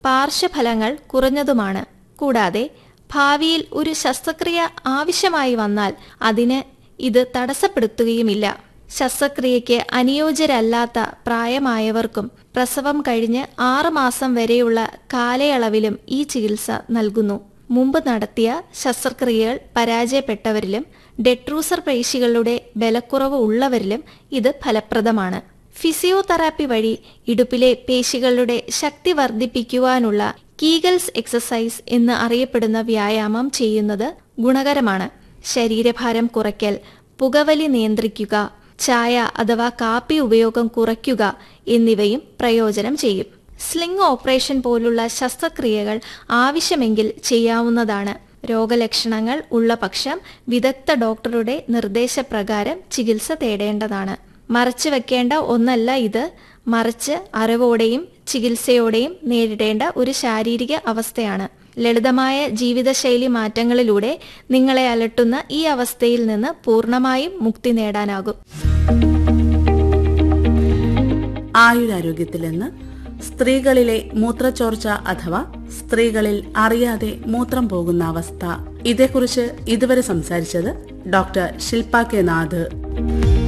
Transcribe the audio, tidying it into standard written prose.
പാർശ്വഫലങ്ങൾ കുറഞ്ഞതുമാണ്. കൂടാതെ ഭാവിയിൽ ഒരു ശസ്ത്രക്രിയ ആവശ്യമായി വന്നാൽ അതിന് ഇത് തടസ്സപ്പെടുത്തുകയുമില്ല. ശസ്ത്രക്രിയയ്ക്ക് അനുയോജ്യരല്ലാത്ത പ്രായമായവർക്കും പ്രസവം കഴിഞ്ഞ് 6 മാസം വരെയുള്ള കാലയളവിലും ഈ ചികിത്സ നൽകുന്നു. മുമ്പ് നടത്തിയ ശസ്ത്രക്രിയകൾ പരാജയപ്പെട്ടവരിലും ഡെട്രൂസർ പേശികളുടെ ബലക്കുറവ് ഉള്ളവരിലും ഇത് ഫലപ്രദമാണ്. ഫിസിയോതെറാപ്പി വഴി ഇടുപ്പിലെ പേശികളുടെ ശക്തി വർദ്ധിപ്പിക്കുവാനുള്ള കീഗൽസ് എക്സസൈസ് എന്ന് അറിയപ്പെടുന്ന വ്യായാമം ചെയ്യുന്നത് ഗുണകരമാണ്. ശരീരഭാരം കുറയ്ക്കൽ, പുകവലി നിയന്ത്രിക്കുക, ചായ അഥവാ കാപ്പി ഉപയോഗം കുറയ്ക്കുക എന്നിവയും പ്രയോജനം ചെയ്യും. സ്ലിംഗ് ഓപ്പറേഷൻ പോലുള്ള ശസ്ത്രക്രിയകൾ ആവശ്യമെങ്കിൽ ചെയ്യാവുന്നതാണ്. രോഗലക്ഷണങ്ങൾ ഉള്ള പക്ഷം വിദഗ്ധ ഡോക്ടറുടെ നിർദ്ദേശപ്രകാരം ചികിത്സ തേടേണ്ടതാണ്. മറച്ചു വെക്കേണ്ട ഒന്നല്ല ഇത്, മറിച്ച് അറിവോടെയും ചികിത്സയോടെയും നേരിടേണ്ട ഒരു ശാരീരിക അവസ്ഥയാണ്. ലളിതമായ ജീവിതശൈലി മാറ്റങ്ങളിലൂടെ നിങ്ങളെ അലട്ടുന്ന ഈ അവസ്ഥയിൽ നിന്ന് പൂർണ്ണമായും മുക്തി നേടാനാകും. ആയുരാരോഗ്യത്തിൽ നിന്ന് സ്ത്രീകളിലെ മൂത്രച്ചോർച്ച അഥവാ സ്ത്രീകളിൽ അറിയാതെ മൂത്രം പോകുന്ന അവസ്ഥ, ഇതേക്കുറിച്ച് ഇതുവരെ സംസാരിച്ചത് ഡോക്ടർ ശില്പ കെ നാഥ്.